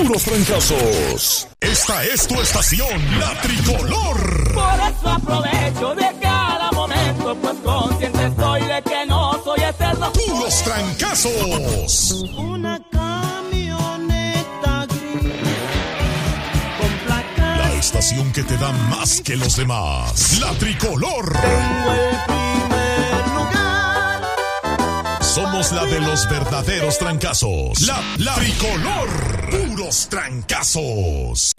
puros trancazos. Esta es tu estación, La Tricolor. Por eso aprovecho de cada momento, pues consciente estoy de que no soy eterno. Puros trancazos. Una camioneta gris con placas. La estación que te da más que los demás. La Tricolor. Tengo el primer lugar. Somos la de los verdaderos trancazos. La Tricolor. Puros trancazos.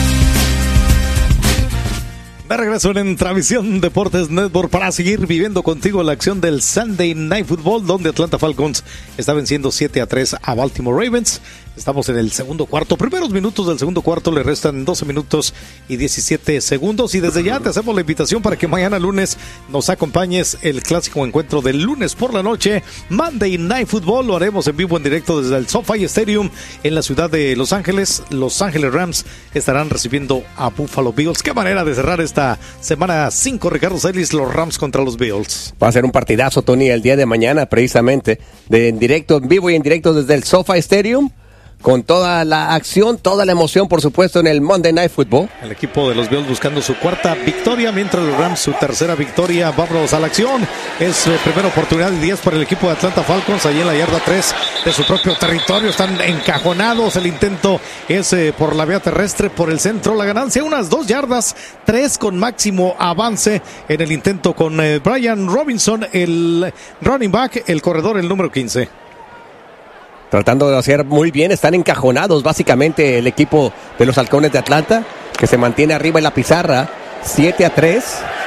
De regreso en Travisión Deportes Network para seguir viviendo contigo la acción del Sunday Night Football, donde Atlanta Falcons está venciendo 7-3 a Baltimore Ravens. Estamos en el segundo cuarto, primeros minutos del segundo cuarto, le restan 12 minutos y 17 segundos. Y desde ya te hacemos la invitación para que mañana lunes nos acompañes el clásico encuentro del lunes por la noche, Monday Night Football. Lo haremos en vivo, en directo desde el SoFi Stadium en la ciudad de Los Ángeles. Los Ángeles Rams estarán recibiendo a Buffalo Bills. Qué manera de cerrar esta semana 5, Ricardo Celis, los Rams contra los Bills. Va a ser un partidazo, Tony, el día de mañana, precisamente, en directo, en vivo y en directo desde el SoFi Stadium, con toda la acción, toda la emoción, por supuesto, en el Monday Night Football. El equipo de los Bills buscando su cuarta victoria, mientras los Rams su tercera victoria. Vámonos a la acción. Es primera oportunidad de 10 para el equipo de Atlanta Falcons, allí en la yarda 3 de su propio territorio. Están encajonados. El intento es por la vía terrestre, por el centro. La ganancia, unas 2 yardas, 3 con máximo avance en el intento con Brian Robinson, el running back, el corredor, el número 15. Tratando de hacer muy bien, están encajonados básicamente el equipo de los Halcones de Atlanta, que se mantiene arriba en la pizarra, 7-3.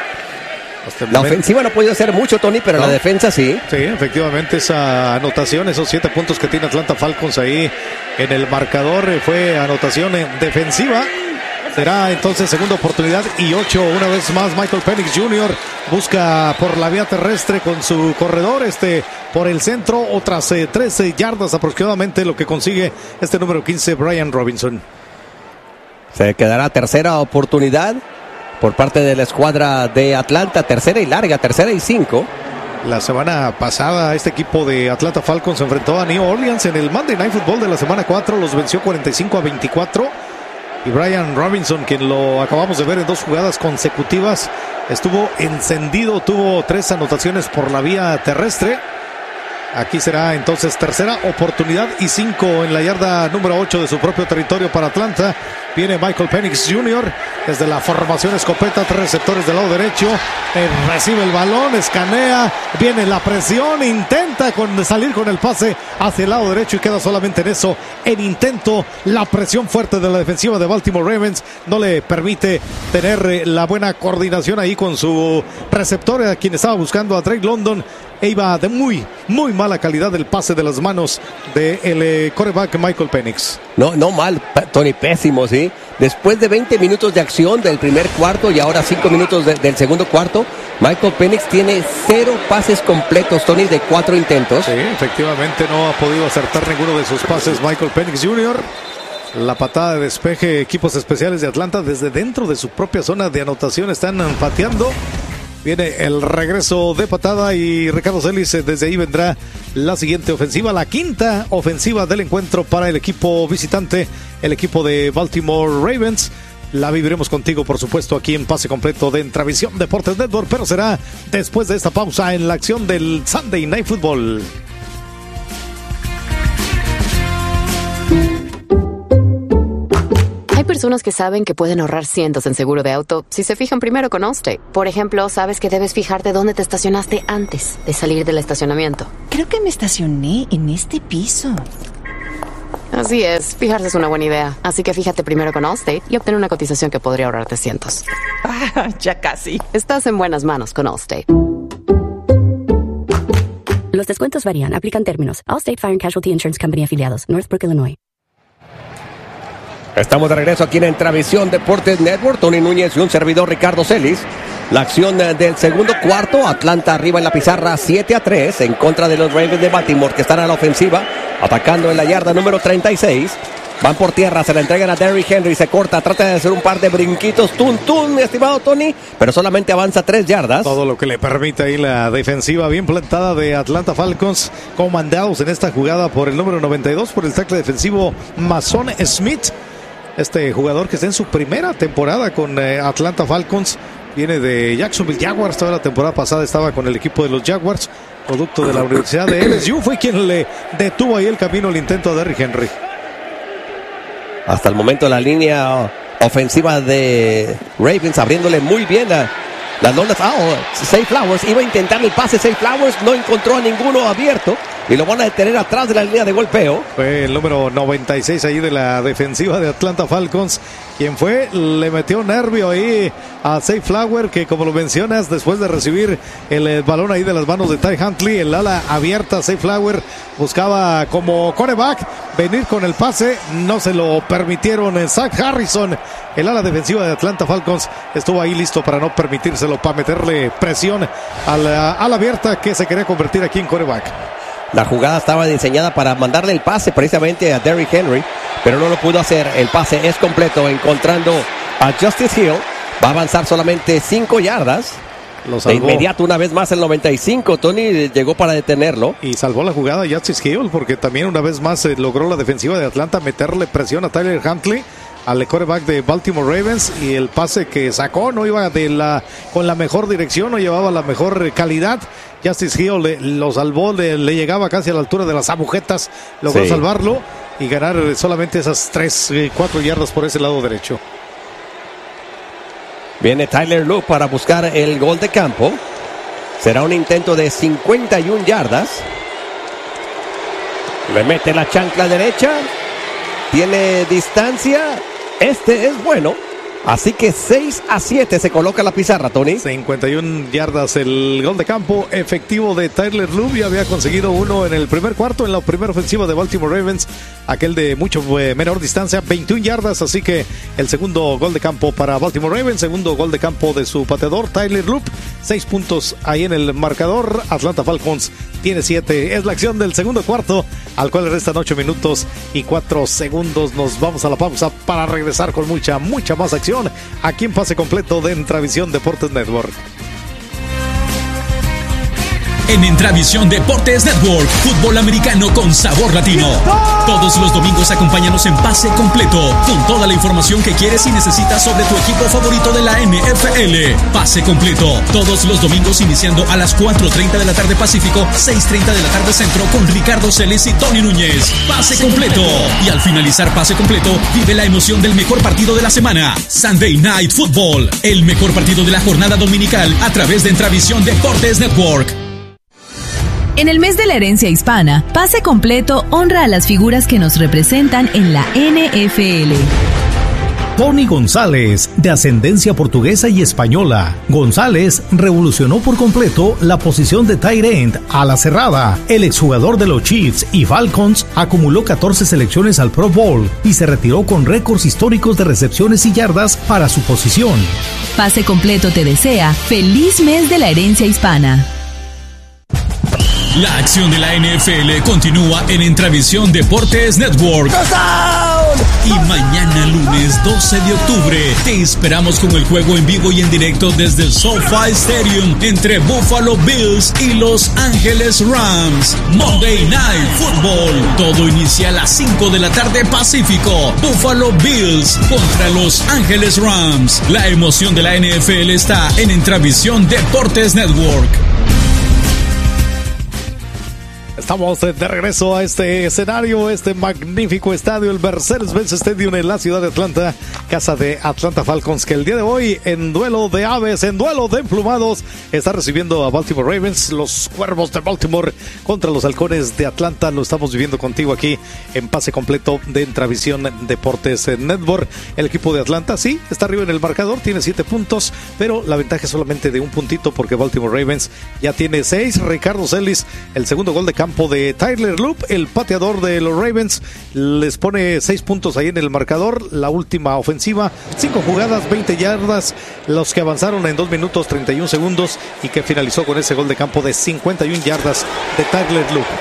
La ofensiva no ha podido hacer mucho, Tony, pero ¿no? La defensa sí. Sí, efectivamente, esa anotación, esos 7 puntos que tiene Atlanta Falcons ahí en el marcador, fue anotación defensiva. Será entonces segunda oportunidad y 8. Una vez más Michael Penix Jr. busca por la vía terrestre con su corredor, por el centro, otras 13 yardas aproximadamente, lo que consigue este número 15, Brian Robinson. Se quedará tercera oportunidad por parte de la escuadra de Atlanta, tercera y larga, tercera y 5. La semana pasada este equipo de Atlanta Falcons se enfrentó a New Orleans en el Monday Night Football de la semana 4, los venció 45-24. Y Brian Robinson, quien lo acabamos de ver en 2 jugadas consecutivas, estuvo encendido, tuvo 3 anotaciones por la vía terrestre. Aquí será entonces tercera oportunidad y 5 en la yarda número 8 de su propio territorio para Atlanta. Viene Michael Penix Jr. desde la formación escopeta, 3 receptores del lado derecho. Recibe el balón, escanea, viene la presión, intenta salir con el pase hacia el lado derecho y queda solamente en eso. En intento, la presión fuerte de la defensiva de Baltimore Ravens no le permite tener la buena coordinación ahí con su receptor, a quien estaba buscando, a Drake London. E iba de muy mala calidad el pase de las manos del quarterback Michael Penix. No mal, Tony, pésimo, ¿sí? Después de 20 minutos de acción del primer cuarto y ahora 5 minutos del segundo cuarto, Michael Penix tiene 0 pases completos, Tony, de 4 intentos. Sí, efectivamente no ha podido acertar ninguno de sus pases Michael Penix Jr. La patada de despeje, equipos especiales de Atlanta desde dentro de su propia zona de anotación están pateando. Viene el regreso de patada y Ricardo Celis, desde ahí vendrá la siguiente ofensiva, la quinta ofensiva del encuentro para el equipo visitante, el equipo de Baltimore Ravens. La viviremos contigo, por supuesto, aquí en Pase Completo de Travisión Deportes Network, pero será después de esta pausa en la acción del Sunday Night Football. Hay personas que saben que pueden ahorrar cientos en seguro de auto si se fijan primero con Allstate. Por ejemplo, sabes que debes fijarte dónde te estacionaste antes de salir del estacionamiento. Creo que me estacioné en este piso. Así es, fijarse es una buena idea. Así que fíjate primero con Allstate y obtén una cotización que podría ahorrarte cientos. Ya casi. Estás en buenas manos con Allstate. Los descuentos varían, aplican términos. Allstate Fire and Casualty Insurance Company afiliados, Northbrook, Illinois. Estamos de regreso aquí en Travisión Deportes Network. Tony Núñez y un servidor, Ricardo Celis. La acción del segundo cuarto, Atlanta arriba en la pizarra 7-3 en contra de los Ravens de Baltimore, que están a la ofensiva, atacando en la yarda número 36. Van por tierra, se la entregan a Derrick Henry, se corta, trata de hacer un par de brinquitos, mi estimado Tony, pero solamente avanza 3 yardas. Todo lo que le permite ahí la defensiva bien plantada de Atlanta Falcons, comandados en esta jugada por el número 92, por el tackle defensivo Mason Smith. Este jugador que está en su primera temporada con Atlanta Falcons, viene de Jacksonville Jaguars, toda la temporada pasada estaba con el equipo de los Jaguars, producto de la Universidad de LSU, fue quien le detuvo ahí el camino, el intento a Derrick Henry. Hasta el momento la línea ofensiva de Ravens abriéndole muy bien las lonas. Zay Flowers iba a intentar el pase. Zay Flowers no encontró a ninguno abierto y lo van a detener atrás de la línea de golpeo. Fue el número 96 ahí de la defensiva de Atlanta Falcons quien le metió nervio ahí a Zay Flowers, que como lo mencionas, después de recibir el balón ahí de las manos de Ty Huntley, el ala abierta, Zay Flowers buscaba como quarterback venir con el pase, no se lo permitieron. Zach Harrison, el ala defensiva de Atlanta Falcons, estuvo ahí listo para no permitírselo, para meterle presión a la ala abierta que se quería convertir aquí en quarterback. La jugada estaba diseñada para mandarle el pase precisamente a Derrick Henry, pero no lo pudo hacer. El pase es completo, encontrando a Justice Hill. Va a avanzar solamente 5 yardas. De inmediato, una vez más, el 95. Tony llegó para detenerlo. Y salvó la jugada Justice Hill, porque también una vez más logró la defensiva de Atlanta meterle presión a Tyler Huntley, al quarterback de Baltimore Ravens, y el pase que sacó no iba con la mejor dirección, no llevaba la mejor calidad. Justice Hill lo salvó, le llegaba casi a la altura de las agujetas, logró salvarlo y ganar solamente esas 3-4 yardas por ese lado derecho. Viene Tyler Luke para buscar el gol de campo. Será un intento de 51 yardas. Le mete la chancla derecha. Tiene distancia. Este es bueno. Así que 6-7 se coloca la pizarra, Tony. 51 yardas el gol de campo efectivo de Tyler Luke. Ya había conseguido uno en el primer cuarto, en la primera ofensiva de Baltimore Ravens. Aquel de mucho menor distancia, 21 yardas. Así que el segundo gol de campo para Baltimore Ravens. Segundo gol de campo de su pateador, Tyler Luke. 6 puntos ahí en el marcador. Atlanta Falcons tiene 7. Es la acción del segundo cuarto, al cual le restan 8 minutos y 4 segundos. Nos vamos a la pausa para regresar con mucha más acción aquí en Pase Completo de Entravisión Deportes Network. En Entravisión Deportes Network, fútbol americano con sabor latino. Todos los domingos acompáñanos en Pase Completo, con toda la información que quieres y necesitas sobre tu equipo favorito de la NFL. Pase Completo, todos los domingos iniciando a las 4:30 de la tarde Pacífico, 6:30 de la tarde Centro, con Ricardo Celis y Tony Núñez. Pase Completo. Y al finalizar Pase Completo, vive la emoción del mejor partido de la semana, Sunday Night Football, el mejor partido de la jornada dominical a través de Entravisión Deportes Network. En el mes de la herencia hispana, Pase Completo honra a las figuras que nos representan en la NFL. Tony González, de ascendencia portuguesa y española. González revolucionó por completo la posición de tight end a la cerrada. El exjugador de los Chiefs y Falcons acumuló 14 selecciones al Pro Bowl y se retiró con récords históricos de recepciones y yardas para su posición. Pase Completo te desea feliz mes de la herencia hispana. La acción de la NFL continúa en Entravisión Deportes Network. Y mañana lunes 12 de octubre te esperamos con el juego en vivo y en directo desde el SoFi Stadium entre Buffalo Bills y Los Ángeles Rams. Monday Night Football. Todo inicia a las 5 de la tarde Pacífico. Buffalo Bills contra Los Ángeles Rams. La emoción de la NFL está en Entravisión Deportes Network. Estamos de regreso a este escenario, este magnífico estadio, el Mercedes-Benz Stadium en la ciudad de Atlanta, casa de Atlanta Falcons, que el día de hoy, en duelo de aves, en duelo de emplumados, está recibiendo a Baltimore Ravens, los Cuervos de Baltimore contra los Halcones de Atlanta. Lo estamos viviendo contigo aquí en Pase Completo de Entravisión Deportes Network. El equipo de Atlanta sí está arriba en el marcador, tiene 7 puntos, pero la ventaja es solamente de un puntito porque Baltimore Ravens ya tiene 6. Ricardo Celis, el segundo gol de campo de Tyler Luke, el pateador de los Ravens, les pone 6 puntos ahí en el marcador. La última ofensiva, 5 jugadas, 20 yardas, los que avanzaron en 2 minutos 31 segundos y que finalizó con ese gol de campo de 51 yardas de Tyler Luke.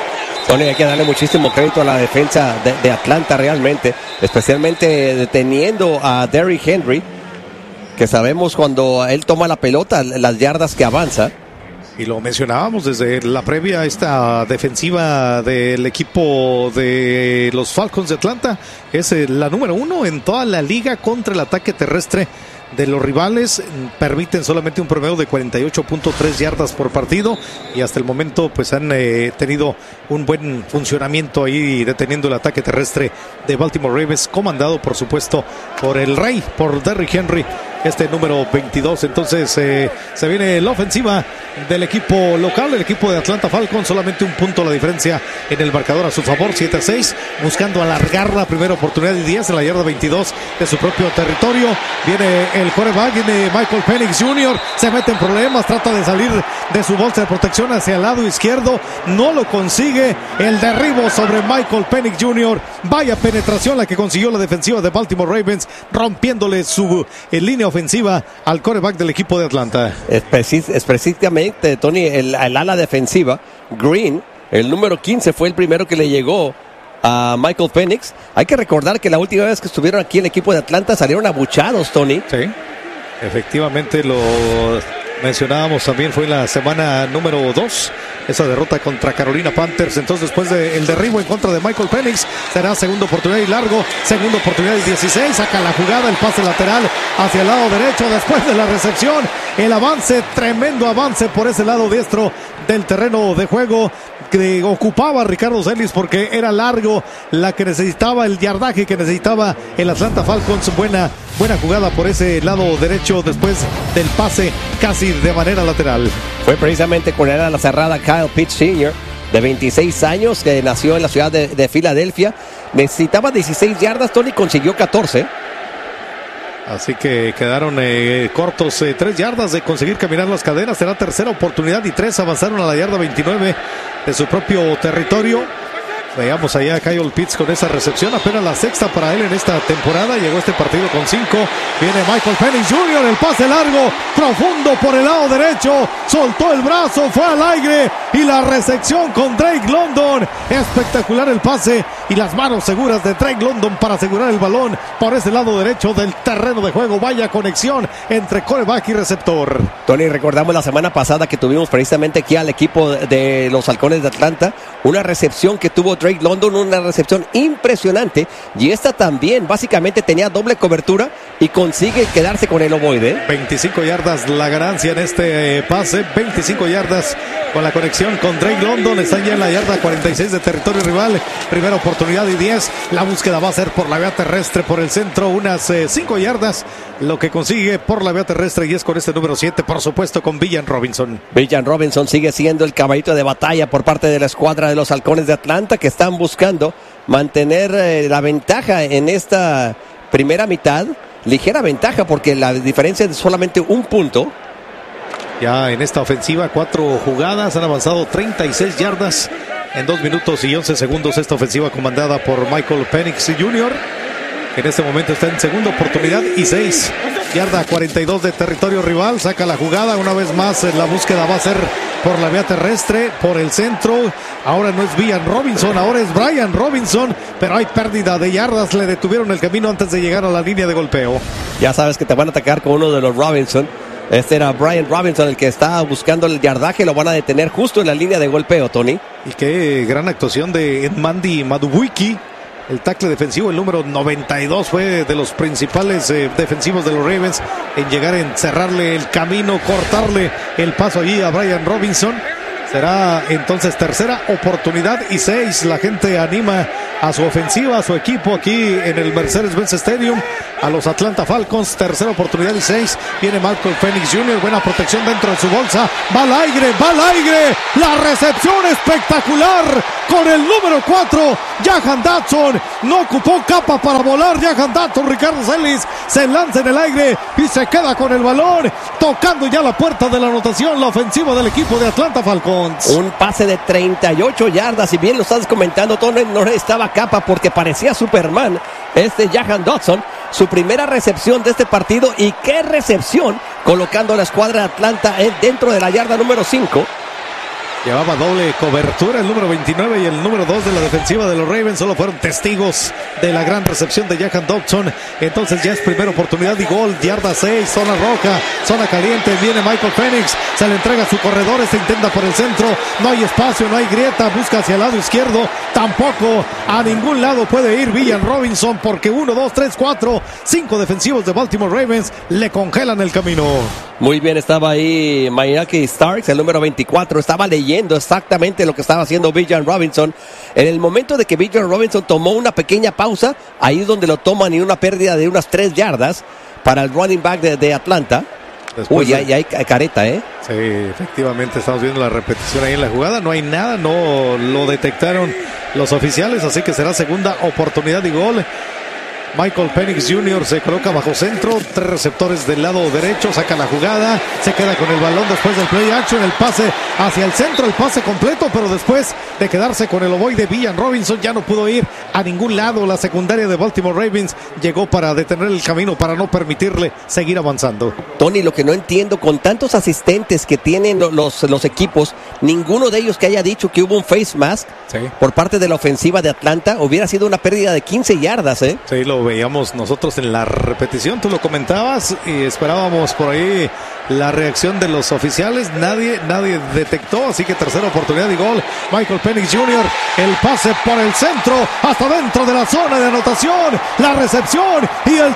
Tony, hay que darle muchísimo crédito a la defensa de Atlanta realmente, especialmente deteniendo a Derrick Henry, que sabemos cuando él toma la pelota, las yardas que avanza. Y lo mencionábamos desde la previa, esta defensiva del equipo de los Falcons de Atlanta es la número 1 en toda la liga contra el ataque terrestre de los rivales. Permiten solamente un promedio de 48.3 yardas por partido y hasta el momento pues han tenido un buen funcionamiento ahí deteniendo el ataque terrestre de Baltimore Ravens, comandado por supuesto por el rey, por Derrick Henry, este número 22. Entonces se viene la ofensiva del equipo local, el equipo de Atlanta Falcons, solamente un punto la diferencia en el marcador a su favor, 7-6, buscando alargar la primera oportunidad y 10 en la yarda 22 de su propio territorio. Viene el quarterback, viene Michael Penix Jr., se mete en problemas, trata de salir de su bolsa de protección hacia el lado izquierdo, no lo consigue, el derribo sobre Michael Penix Jr., vaya penetración la que consiguió la defensiva de Baltimore Ravens, rompiéndole su línea ofensiva al quarterback del equipo de Atlanta. Específicamente, Tony, el ala defensiva, Green, el número 15, fue el primero que le llegó a Michael Penix. Hay que recordar que la última vez que estuvieron aquí el equipo de Atlanta salieron abuchados, Tony. Sí, efectivamente lo mencionábamos también, fue la semana número 2, esa derrota contra Carolina Panthers. Entonces después del derribo en contra de Michael Penix, será segunda oportunidad y largo, segunda oportunidad y 16, saca la jugada, el pase lateral hacia el lado derecho después de la recepción, el avance, tremendo avance por ese lado diestro del terreno de juego que ocupaba Ricardo Celis, porque era largo la que necesitaba, el yardaje que necesitaba el Atlanta Falcons. Buena jugada por ese lado derecho después del pase casi de manera lateral. Fue precisamente con el ala cerrada Kyle Pitts Sr., de 26 años, que nació en la ciudad de Filadelfia. Necesitaba 16 yardas, Tony, consiguió 14. Así que quedaron cortos 3 yardas de conseguir caminar las cadenas. Será tercera oportunidad y 3. Avanzaron a la yarda 29 de su propio territorio. Veamos allá a Kyle Pitts con esa recepción, apenas la sexta para él en esta temporada. Llegó este partido con 5. Viene Michael Penix Jr., el pase largo, profundo por el lado derecho. Soltó el brazo, fue al aire y la recepción con Drake London. Espectacular el pase y las manos seguras de Drake London para asegurar el balón por ese lado derecho del terreno de juego. Vaya conexión entre quarterback y receptor. Tony, recordamos la semana pasada que tuvimos precisamente aquí al equipo de los Halcones de Atlanta, una recepción que tuvo Drake London, una recepción impresionante, y esta también básicamente tenía doble cobertura y consigue quedarse con el ovoide. 25 yardas la ganancia en este pase, 25 yardas con la conexión con Drake London. Están ya en la yarda 46 de territorio rival, primera oportunidad y 10. La búsqueda va a ser por la vía terrestre, por el centro, unas 5 yardas lo que consigue por la vía terrestre, y es con este número 7, por supuesto, con Villan Robinson. Villan Robinson sigue siendo el caballito de batalla por parte de la escuadra de los Halcones de Atlanta, que están buscando mantener la ventaja en esta primera mitad. Ligera ventaja porque la diferencia es solamente un punto. Ya en esta ofensiva, 4 jugadas, han avanzado 36 yardas en 2 minutos y 11 segundos. Esta ofensiva comandada por Michael Penix Jr., que en este momento está en segunda oportunidad y 6. Yarda 42 de territorio rival, saca la jugada, una vez más la búsqueda va a ser por la vía terrestre, por el centro. Ahora no es Villan Robinson, ahora es Brian Robinson, pero hay pérdida de yardas, le detuvieron el camino antes de llegar a la línea de golpeo. Ya sabes que te van a atacar con uno de los Robinson. Este era Brian Robinson el que está buscando el yardaje, lo van a detener justo en la línea de golpeo, Tony. Y qué gran actuación de Edmandi Madubuike. El tackle defensivo, el número 92, fue de los principales defensivos de los Ravens en llegar a encerrarle el camino, cortarle el paso allí a Brian Robinson. Será entonces tercera oportunidad y 6. La gente anima a su ofensiva, a su equipo aquí en el Mercedes-Benz Stadium, a los Atlanta Falcons. Tercera oportunidad y 6. Viene Michael Penix Jr., buena protección dentro de su bolsa. Va al aire, va al aire. La recepción espectacular con el número 4, Jahan Dotson. No ocupó capa para volar Jahan Dotson. Ricardo Celis se lanza en el aire y se queda con el balón, tocando ya la puerta de la anotación, la ofensiva del equipo de Atlanta Falcons. Un pase de 38 yardas, y bien lo estás comentando, Tony, no estaba capa porque parecía Superman. Jahan Dotson, su primera recepción de este partido, y qué recepción, colocando a la escuadra de Atlanta dentro de la yarda número 5. Llevaba doble cobertura el número 29 y el número 2 de la defensiva de los Ravens. Solo fueron testigos de la gran recepción de Jahan Dodson. Entonces ya es primera oportunidad y gol. Yarda 6, zona roja, zona caliente. Viene Michael Penix, se le entrega a su corredor. Se intenta por el centro. No hay espacio, no hay grieta. Busca hacia el lado izquierdo. Tampoco a ningún lado puede ir Villan Robinson porque 1, 2, 3, 4, 5 defensivos de Baltimore Ravens le congelan el camino. Muy bien, estaba ahí Mayaki Starks, el número 24, estaba leyendo exactamente lo que estaba haciendo Villan Robinson. En el momento de que Villan Robinson tomó una pequeña pausa, ahí es donde lo toman y una pérdida de unas 3 yardas para el running back de Atlanta. Uy, ya hay careta, ¿eh? Sí, efectivamente, estamos viendo la repetición ahí en la jugada. No hay nada, no lo detectaron los oficiales, así que será segunda oportunidad y gol. Michael Penix Jr. se coloca bajo centro, 3 receptores del lado derecho, saca la jugada, se queda con el balón después del play action, el pase hacia el centro, el pase completo, pero después de quedarse con el ovoide Villan Robinson ya no pudo ir a ningún lado. La secundaria de Baltimore Ravens llegó para detener el camino, para no permitirle seguir avanzando. Tony, lo que no entiendo, con tantos asistentes que tienen los equipos, ninguno de ellos que haya dicho que hubo un face mask por parte de la ofensiva de Atlanta, hubiera sido una pérdida de 15 yardas, ¿eh? Sí, lo veíamos nosotros en la repetición, tú lo comentabas y esperábamos por ahí la reacción de los oficiales. Nadie detectó, así que tercera oportunidad y gol. Michael Penix Jr., el pase por el centro hasta dentro de la zona de anotación, la recepción y el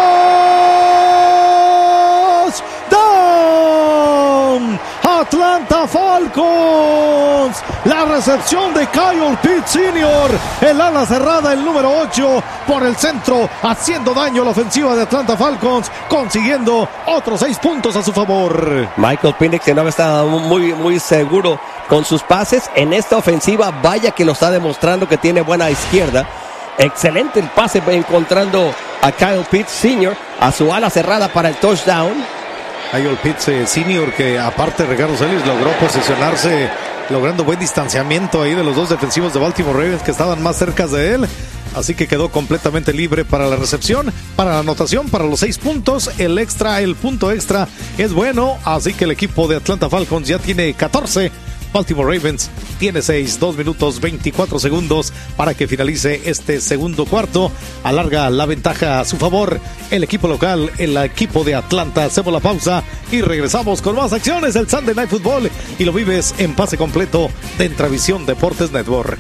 touchdown. Atlanta Falcons, la recepción de Kyle Pitts Sr., el ala cerrada, el número 8 por el centro, haciendo daño a la ofensiva de Atlanta Falcons, consiguiendo otros 6 puntos a su favor. Michael Penix, que no había estado muy seguro con sus pases en esta ofensiva, vaya que lo está demostrando que tiene buena izquierda. Excelente el pase encontrando a Kyle Pitts Sr. a su ala cerrada para el touchdown. Kyle Pitts Sr., que aparte Ricardo Celis logró posicionarse, logrando buen distanciamiento ahí de los 2 defensivos de Baltimore Ravens que estaban más cerca de él. Así que quedó completamente libre para la recepción, para la anotación, para los 6 puntos. El punto extra es bueno, así que el equipo de Atlanta Falcons ya tiene 14. Baltimore Ravens tiene 6, 2 minutos 24 segundos para que finalice este segundo cuarto. Alarga la ventaja a su favor el equipo local, el equipo de Atlanta. Hacemos la pausa y regresamos con más acciones del Sunday Night Football y lo vives en pase completo de Entravisión Deportes Network.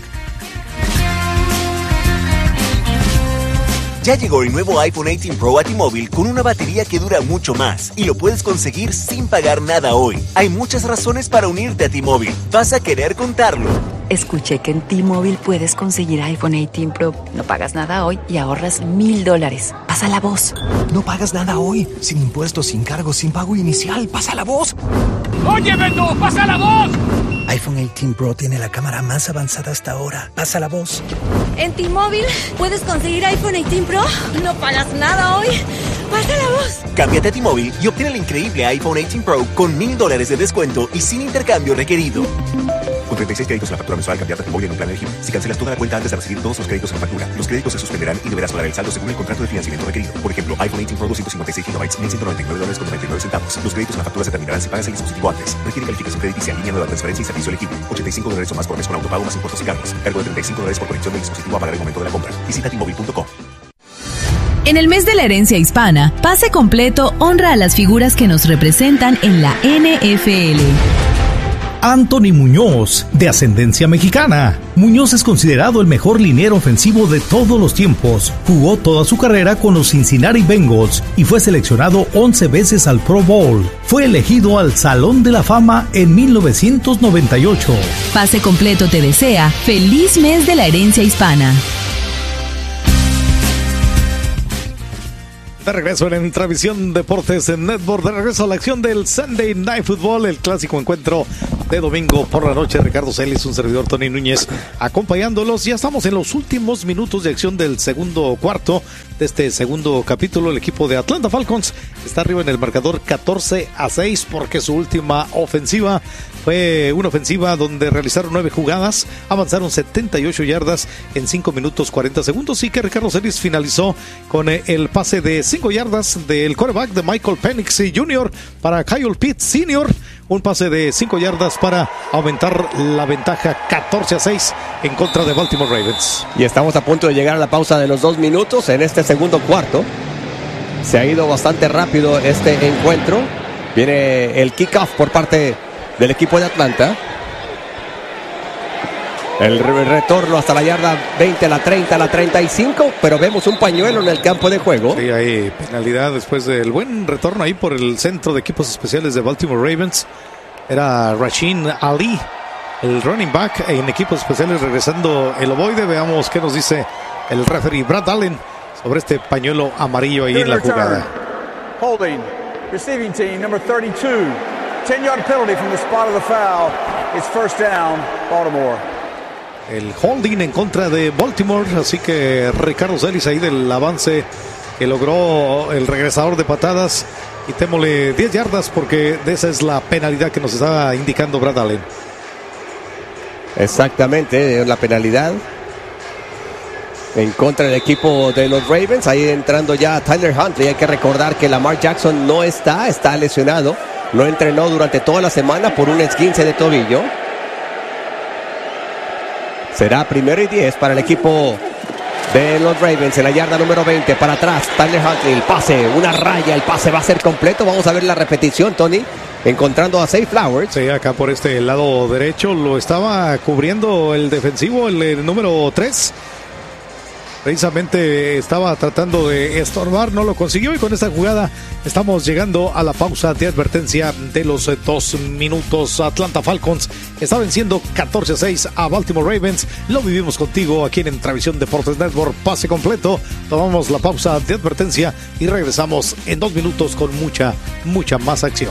Ya llegó el nuevo iPhone 18 Pro a T-Mobile con una batería que dura mucho más y lo puedes conseguir sin pagar nada hoy. Hay muchas razones para unirte a T-Mobile. Vas a querer contarlo. Escuché que en T-Mobile puedes conseguir iPhone 18 Pro. No pagas nada hoy y ahorras $1,000. Pasa la voz. No pagas nada hoy. Sin impuestos, sin cargos, sin pago inicial. Pasa la voz. ¡Oye, Beto! ¡Pasa la voz! iPhone 18 Pro tiene la cámara más avanzada hasta ahora. Pasa la voz. En T-Mobile puedes conseguir iPhone 18 Pro. No pagas nada hoy. Pasa la voz. Cámbiate a T-Mobile y obtén el increíble iPhone 18 Pro con $1,000 de descuento y sin intercambio requerido. Con 36 créditos en la factura mensual, cambiarte a T-Mobile en un plan elegible. Si cancelas toda la cuenta antes de recibir todos los créditos en la factura, los créditos se suspenderán y deberás pagar el saldo según el contrato de financiamiento requerido. Por ejemplo, iPhone 18 Pro 256 GB, $1,199.99. Los créditos en la factura se terminarán si pagas el dispositivo antes. Requiere calificación crediticia, línea nueva, transferencia y servicio elegible. $85 o más por mes con autopago más impuestos y cargos. Cargo de $35 por conexión del dispositivo a pagar el momento de la compra. Visita T-Mobile.com. En el mes de la herencia hispana, Pase Completo honra a las figuras que nos representan en la NFL. Anthony Muñoz, de ascendencia mexicana. Muñoz es considerado el mejor liniero ofensivo de todos los tiempos. Jugó toda su carrera con los Cincinnati Bengals y fue seleccionado 11 veces al Pro Bowl. Fue elegido al Salón de la Fama en 1998. Pase Completo te desea feliz mes de la herencia hispana. De regreso en Entravisión Deportes en Network, de regreso a la acción del Sunday Night Football, el clásico encuentro de domingo por la noche. Ricardo Celis, un servidor Tony Núñez, acompañándolos. Ya estamos en los últimos minutos de acción del segundo cuarto de este segundo capítulo. El equipo de Atlanta Falcons está arriba en el marcador 14-6 porque su última ofensiva fue una ofensiva donde realizaron 9 jugadas, avanzaron 78 yardas en 5 minutos 40 segundos y que Ricardo Celis finalizó con el pase de 5 yardas del quarterback de Michael Penix Jr. para Kyle Pitts Sr., un pase de 5 yardas para aumentar la ventaja 14-6 en contra de Baltimore Ravens. Y estamos a punto de llegar a la pausa de los 2 minutos en este segundo cuarto. Se ha ido bastante rápido este encuentro. Viene el kickoff por parte del equipo de Atlanta. El retorno hasta la yarda 20, la 30, la 35, pero vemos un pañuelo en el campo de juego. Sí, hay penalidad después del buen retorno ahí por el centro de equipos especiales de Baltimore Ravens. Era Rasheen Ali, el running back en equipos especiales, regresando el ovoide. Veamos qué nos dice el referee Brad Allen sobre este pañuelo amarillo ahí en la jugada. Holding, receiving team, number 32. 10-yard penalty from the spot of the foul. It's first down, Baltimore. El holding en contra de Baltimore, así que Ricardo Celis ahí del avance que logró el regresador de patadas. Y témosle 10 yardas porque de esa es la penalidad que nos estaba indicando Brad Allen. Exactamente, la penalidad en contra del equipo de los Ravens. Ahí entrando ya Tyler Huntley. Hay que recordar que Lamar Jackson no está lesionado. No entrenó durante toda la semana por un esguince de tobillo. Será 1st y 10 para el equipo de los Ravens en la yarda número 20. Para atrás, Tyler Huntley, el pase, una raya, el pase va a ser completo. Vamos a ver la repetición, Tony, encontrando a Zay Flowers. Sí, acá por este lado derecho lo estaba cubriendo el defensivo, el número 3. Precisamente estaba tratando de estorbar, no lo consiguió, y con esta jugada estamos llegando a la pausa de advertencia de los 2 minutos. Atlanta Falcons está venciendo 14-6 a Baltimore Ravens. Lo vivimos contigo aquí en Entravisión Deportes Network. Pase completo. Tomamos la pausa de advertencia y regresamos en 2 minutos con mucha más acción.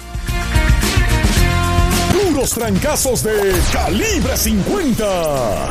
Puros trancazos de Calibre 50.